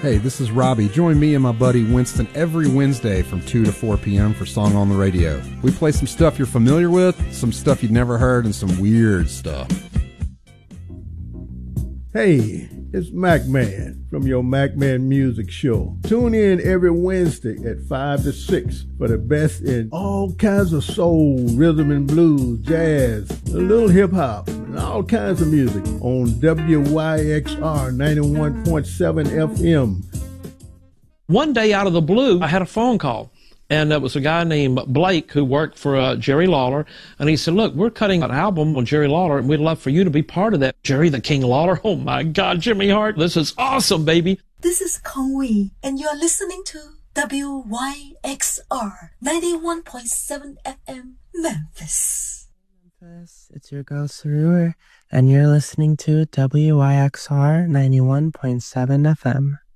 Hey, this is Robbie. Join me and my buddy Winston every Wednesday from 2 to 4 p.m. for Song on the Radio. We play some stuff you're familiar with, some stuff you've never heard, and some weird stuff. Hey, it's Mac Man from your Mac Man Music Show. Tune in every Wednesday at 5 to 6 for the best in all kinds of soul, rhythm and blues, jazz, a little hip-hop, and all kinds of music on WYXR 91.7 FM. One day out of the blue, I had a phone call. And it was a guy named Blake who worked for Jerry Lawler. And he said, look, we're cutting an album on Jerry Lawler, and we'd love for you to be part of that. Jerry the King Lawler, oh my God, Jimmy Hart, this is awesome, baby. This is Kong Wee, and you're listening to WYXR 91.7 FM, Memphis. Memphis, it's your girl Sarur, and you're listening to WYXR 91.7 FM.